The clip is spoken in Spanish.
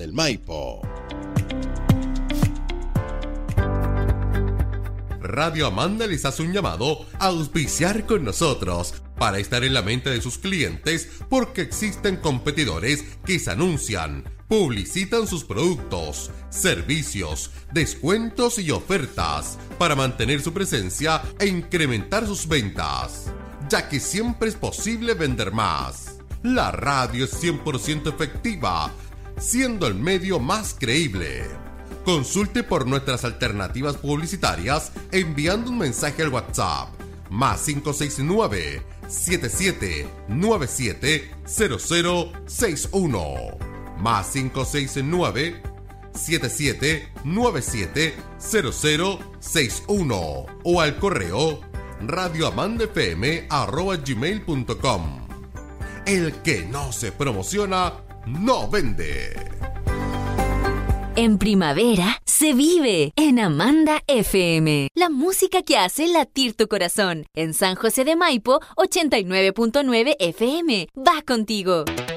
del Maipo. Radio Amanda les hace un llamado a auspiciar con nosotros para estar en la mente de sus clientes, porque existen competidores que se anuncian, publicitan sus productos, servicios, descuentos y ofertas para mantener su presencia e incrementar sus ventas, ya que siempre es posible vender más. La radio es 100% efectiva, siendo el medio más creíble. Consulte por nuestras alternativas publicitarias enviando un mensaje al WhatsApp más 569 7797 0061 más 569 7797 0061 o al correo radioamandafm@gmail.com. El que no se promociona no vende. En primavera se vive en Amanda FM, la música que hace latir tu corazón. En San José de Maipo, 89.9 FM. Va contigo.